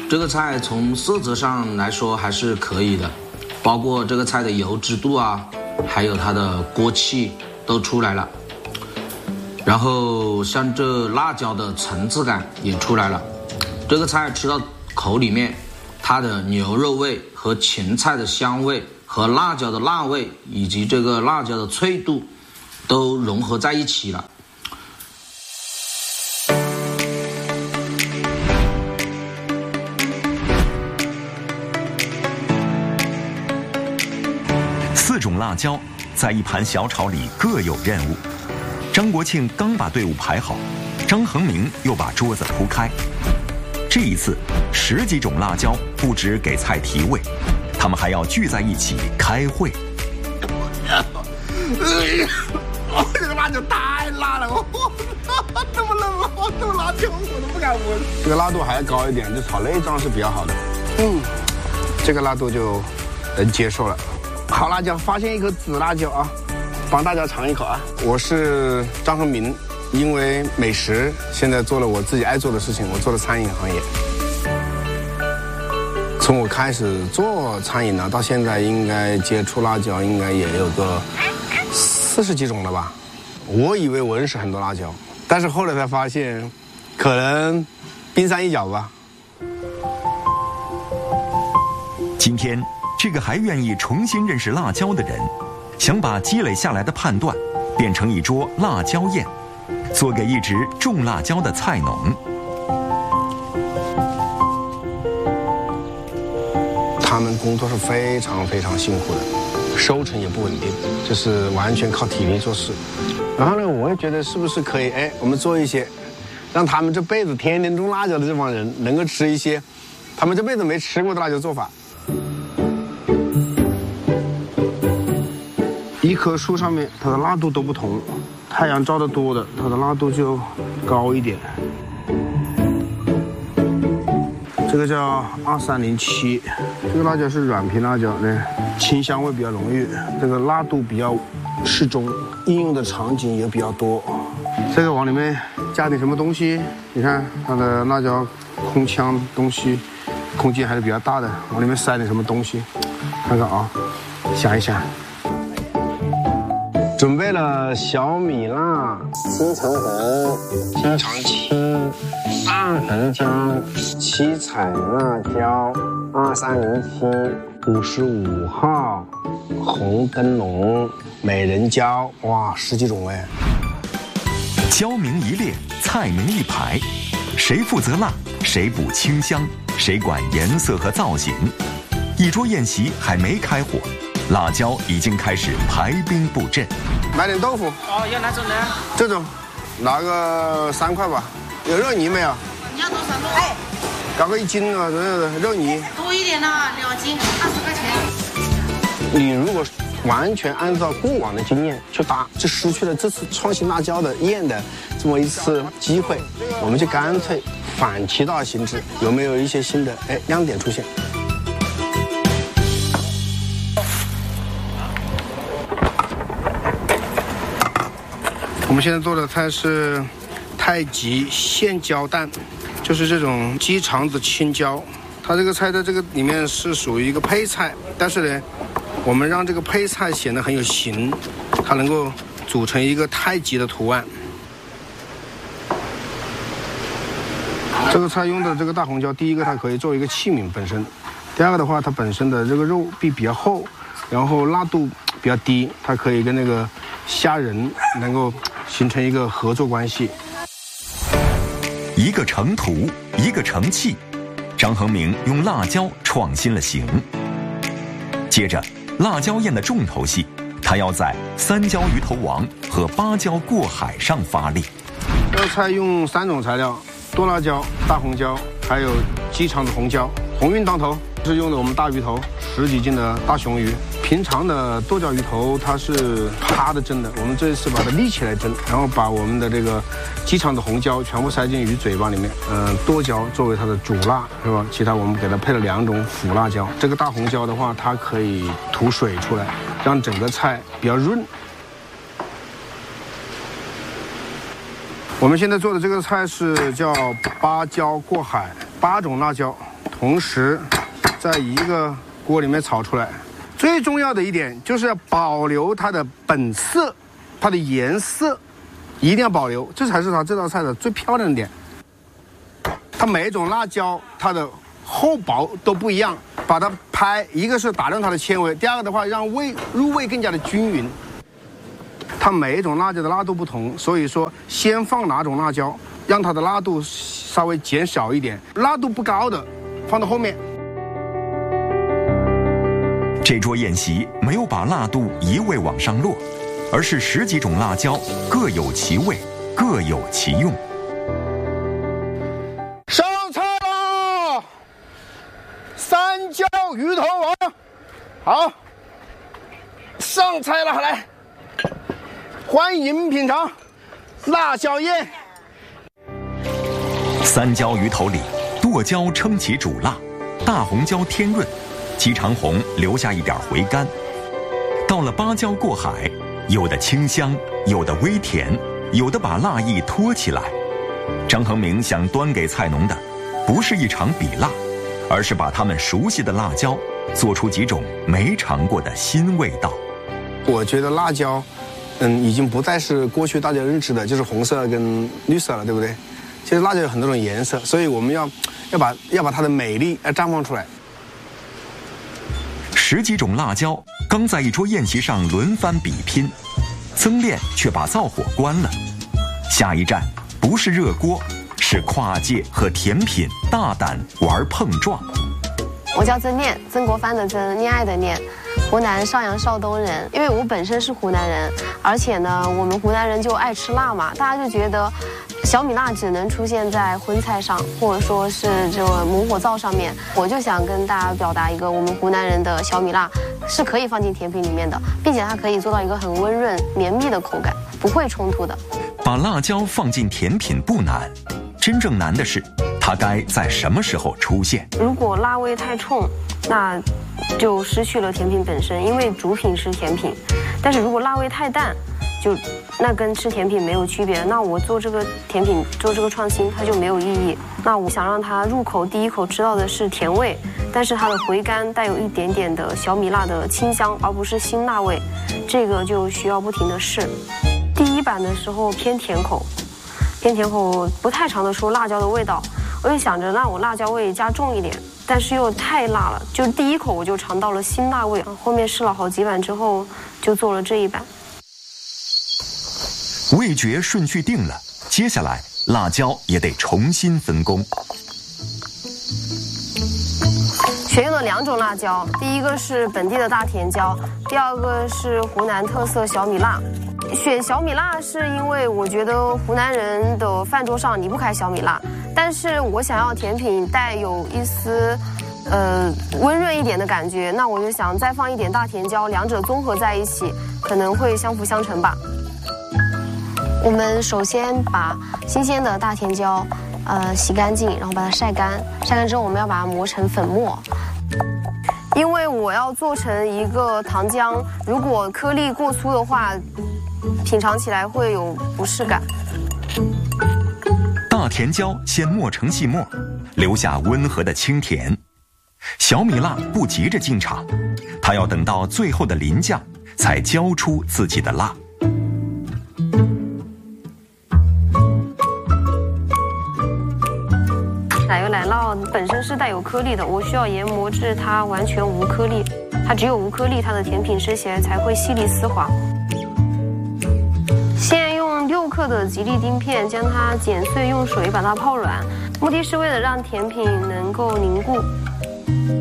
这个菜从色泽上来说还是可以的，包括这个菜的油脂度啊，还有它的锅气都出来了。然后像这辣椒的层次感也出来了。这个菜吃到口里面，它的牛肉味和芹菜的香味和辣椒的辣味以及这个辣椒的脆度都融合在一起了。 4种辣椒在一盘小炒里各有任务。张国庆刚把队伍排好，张恒明又把桌子铺开。这一次10几种辣椒不止给菜提味，他们还要聚在一起开会。 这个辣椒太辣了，这么冷哦，这么辣椒我都不敢闻。这个辣度还要高一点，就炒内脏是比较好的。这个辣度就能接受了。好辣椒，发现一颗紫辣椒啊，帮大家尝一口啊。我是张恒明，因为美食现在做了我自己爱做的事情，我做了餐饮行业。从我开始做餐饮呢，到现在应该接触辣椒应该也有个40几种了吧。我以为我认识很多辣椒，但是后来才发现，可能冰山一角吧。 今天这个还愿意重新认识辣椒的人，想把积累下来的判断变成一桌辣椒宴，做给一直种辣椒的菜农。 他们工作是非常非常辛苦的，收成也不稳定，就是完全靠体力做事。然后呢，我也觉得是不是可以，我们做一些，让他们这辈子天天种辣椒的这帮人能够吃一些他们这辈子没吃过的辣椒做法。一棵树上面它的辣度都不同，太阳照得多的，它的辣度就高一点。这个叫2307，这个辣椒是软皮辣椒，清香味比较浓郁，这个辣度比较适中，应用的场景也比较多。这个往里面加点什么东西，你看它的辣椒空腔东西空间还是比较大的，往里面塞点什么东西，看看啊，想一想。准备了小米辣、青橙红、青长青、大红椒、七彩辣椒、2307、55号、红灯笼、美人椒，哇，10几种哎！ 椒名一列，菜名一排，谁负责辣，谁补清香，谁管颜色和造型。一桌宴席还没开火，辣椒已经开始排兵布阵。 买点豆腐哦，要哪种呢？ 这种，拿个3块吧。有肉泥没有？ 你要多少肉？ 搞个1斤啊，肉泥。 多一点呢，2斤，20块钱。 你如果完全按照过往的经验去搭，就失去了这次创新辣椒的宴的这么一次机会。我们就干脆反其道行之，有没有一些新的亮点出现？我们现在做的菜是太极现椒蛋，就是这种鸡肠子青椒。它这个菜在这个里面是属于一个配菜，但是呢，我们让这个配菜显得很有型，它能够组成一个太极的图案。这个菜用的这个大红椒，第一个它可以作为一个器皿本身，第二个的话，它本身的这个肉壁比较厚，然后辣度比较低，它可以跟那个虾仁能够形成一个合作关系。 一个成图，一个成器，张恒明用辣椒创新了形。接着，辣椒宴的重头戏，他要在3椒鱼头王和8椒过海上发力。 这个菜用3种材料：剁辣椒、大红椒，还有鸡肠子红椒。鸿运当头是用的我们大鱼头，10几斤的大雄鱼。平常的剁椒鱼头它是趴着蒸的，我们这一次把它立起来蒸，然后把我们的这个鸡肠子红椒全部塞进鱼嘴巴里面。剁椒作为它的主辣，是吧？其他我们给它配了2种辅辣椒。这个大红椒的话，它可以吐水出来，让整个菜比较润。我们现在做的这个菜是叫8椒过海，8种辣椒同时在一个锅里面炒出来。最重要的一点就是要保留它的本色，它的颜色一定要保留，这才是它这道菜的最漂亮的点。它每一种辣椒它的厚薄都不一样，把它拍，一个是打亮它的纤维，第二个的话让入味更加的均匀。它每一种辣椒的辣度不同，所以说先放哪种辣椒，让它的辣度稍微减少一点，辣度不高的放到后面。 这桌宴席没有把辣度一味往上落，而是10几种辣椒各有其味，各有其用。 上菜了，三椒鱼头王，好，上菜了，来，欢迎品尝辣椒宴。 三椒鱼头里，剁椒撑起主辣，大红椒添润，鸡肠红留下一点回甘。到了八椒过海，有的清香，有的微甜，有的把辣意托起来。张恒明想端给菜农的，不是一场比辣，而是把他们熟悉的辣椒做出几种没尝过的新味道。 我觉得辣椒，已经不再是过去大家认知的，就是红色跟绿色了，对不对？其实辣椒有很多种颜色，所以我们要把它的美丽绽放出来。 10几种辣椒刚在一桌宴席上轮番比拼，曾炼却把灶火关了。下一站不是热锅，是跨界和甜品大胆玩碰撞。 我叫曾炼，曾国藩的曾，恋爱的恋，湖南邵阳邵东人。因为我本身是湖南人，而且呢，我们湖南人就爱吃辣嘛，大家就觉得小米辣只能出现在荤菜上，或者说是这个猛火灶上面。我就想跟大家表达一个，我们湖南人的小米辣是可以放进甜品里面的，并且它可以做到一个很温润绵密的口感，不会冲突的。 把辣椒放进甜品不难，真正难的是它该在什么时候出现。 如果辣味太冲，那就失去了甜品本身，因为主品是甜品。但是如果辣味太淡，那跟吃甜品没有区别，那我做这个甜品做这个创新它就没有意义。那我想让它入口第一口吃到的是甜味，但是它的回甘带有一点点的小米辣的清香，而不是辛辣味，这个就需要不停的试。第一版的时候偏甜口不太尝得出辣椒的味道，我就想着那我辣椒味加重一点，但是又太辣了，就第一口我就尝到了辛辣味。后面试了好几版之后就做了这一版。 味觉顺序定了，接下来辣椒也得重新分工。 选用了2种辣椒，第一个是本地的大甜椒，第二个是湖南特色小米辣。选小米辣是因为我觉得湖南人的饭桌上离不开小米辣，但是我想要甜品带有一丝温润一点的感觉，那我就想再放一点大甜椒，两者综合在一起可能会相辅相成吧。我们首先把新鲜的大甜椒洗干净，然后把它晒干，晒干之后我们要把它磨成粉末。因为我要做成一个糖浆，如果颗粒过粗的话，品尝起来会有不适感。 大甜椒先磨成细末，留下温和的清甜。小米辣不急着进场，它要等到最后的淋酱才浇出自己的辣。 奶油奶酪本身是带有颗粒的，我需要研磨至它完全无颗粒，它只有无颗粒，它的甜品吃起来才会细腻丝滑。先用6克的吉利丁片将它剪碎，用水把它泡软，目的是为了让甜品能够凝固。